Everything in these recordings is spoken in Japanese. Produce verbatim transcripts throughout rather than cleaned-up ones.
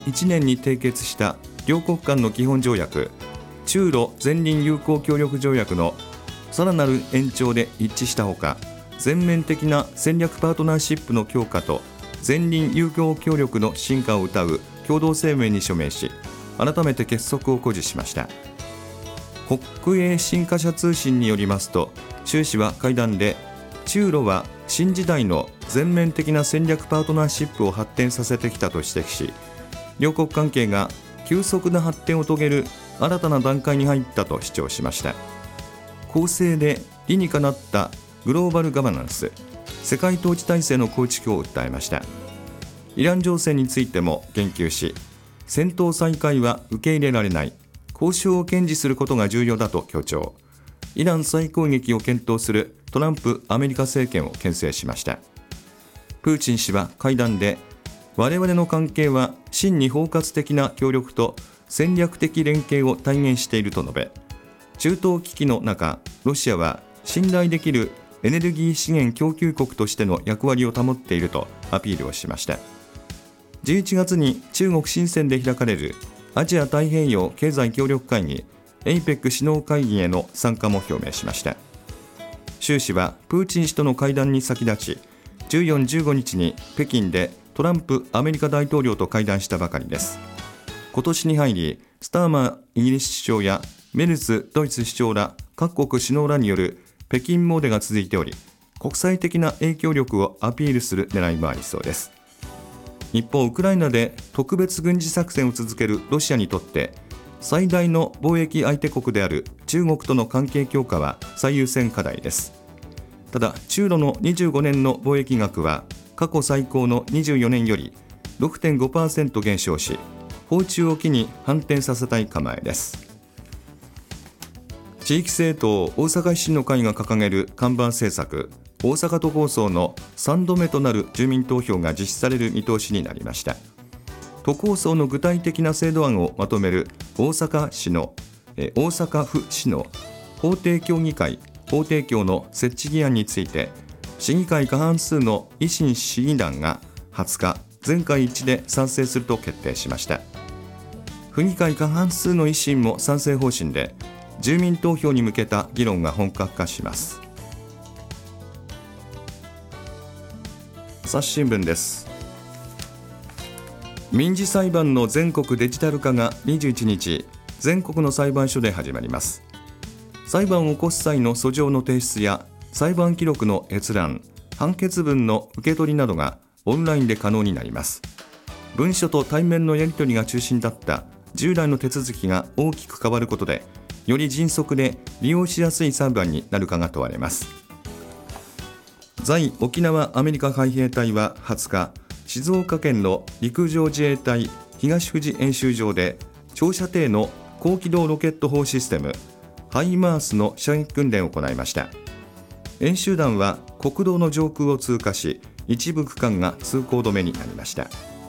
いちねんに締結した両国間の基本条約、中ロ全林友好協力条約のさらなる延長で一致したほか、全面的な戦略パートナーシップの強化と全林友好協力の深化を謳う共同声明に署名し、改めて結束を誇示しました。国営新華社通信によりますと、習氏は会談で、中ロは新時代の全面的な戦略パートナーシップを発展させてきたと指摘し、両国関係が急速な発展を遂げる新たな段階に入ったと主張しました。公正で理にかなったグローバルガバナンス、世界統治体制の構築を訴えました。イラン情勢についても言及し、戦闘再開は受け入れられない、交渉を堅持することが重要だと強調。イラン再攻撃を検討するトランプアメリカ政権を牽制しました。プーチン氏は会談で、我々の関係は真に包括的な協力と戦略的連携を体現していると述べ、中東危機の中、ロシアは信頼できるエネルギー資源供給国としての役割を保っているとアピールをしました。じゅういちがつに中国深センで開かれるアジア太平洋経済協力会議 エイペック 首脳会議への参加も表明しました。習氏はプーチン氏との会談に先立ち、じゅうよっか、じゅうごにちに北京でトランプアメリカ大統領と会談したばかりです。今年に入り、スターマーイギリス首相やメルツドイツ首相ら各国首脳らによる北京詣でが続いており、国際的な影響力をアピールする狙いもありそうです。一方、ウクライナで特別軍事作戦を続けるロシアにとって最大の貿易相手国である中国との関係強化は最優先課題です。ただ、中ロのにじゅうごねんの貿易額は過去最高のにじゅうよねんより ろくてんごパーセント 減少し、訪中を機に反転させたい構えです。地域政党大阪維新の会が掲げる看板政策、大阪都構想のさんどめとなる住民投票が実施される見通しになりました。都構想の具体的な制度案をまとめる大阪市のえ大阪府市の法定協議会法定協の設置議案について、市議会過半数の維新市議団がはつか全会一致で賛成すると決定しました。府議会過半数の維新も賛成方針で、住民投票に向けた議論が本格化します。朝日新聞です。民事裁判の全国デジタル化がにじゅういちにち、全国の裁判所で始まります。裁判を起こす際の訴状の提出や裁判記録の閲覧、判決文の受け取りなどがオンラインで可能になります。文書と対面のやり取りが中心だった従来の手続きが大きく変わることで、より迅速で利用しやすい裁判になるかが問われます。在沖縄アメリカ海兵隊ははつか、静岡県の陸上自衛隊東富士演習場で長射程の高機動ロケット砲システムハイマースの射撃訓練を行いました。演習団は国道の上空を通過し、一部区間が通行止めになりました。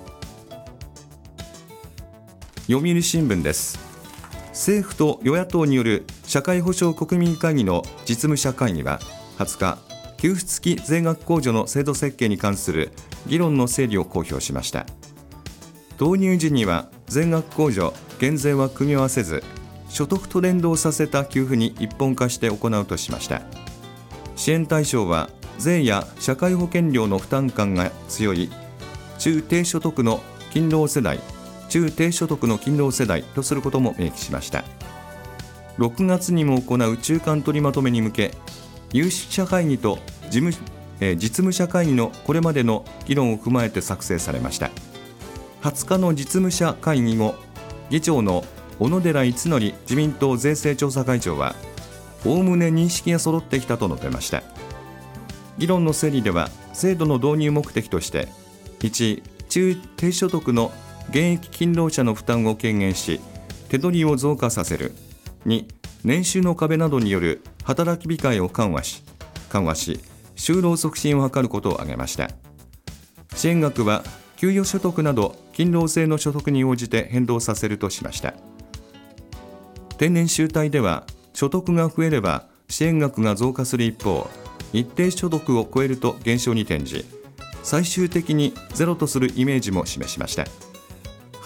読売新聞です。政府と与野党による社会保障国民会議の実務者会議ははつか、給付付き税額控除の制度設計に関する議論の整理を公表しました。導入時には税額控除・減税は組み合わせず、所得と連動させた給付に一本化して行うとしました。支援対象は税や社会保険料の負担感が強い中低所得の勤労世代、中低所得の勤労世代とすることも明記しました。ろくがつにも行う中間取りまとめに向け、有識者会議と事務、えー、実務者会議のこれまでの議論を踏まえて作成されました。はつかの実務者会議後、議長の小野寺五典自民党税制調査会長は、おおむね認識が揃ってきたと述べました。議論の整理では、制度の導入目的として、いち、中低所得の現役勤労者の負担を軽減し、手取りを増加させる。に、年収の壁などによる働き控えを緩和し、緩和し、就労促進を図ることを挙げました。支援額は、給与所得など勤労性の所得に応じて変動させるとしました。天然収帯では、所得が増えれば支援額が増加する一方、一定所得を超えると減少に転じ、最終的にゼロとするイメージも示しました。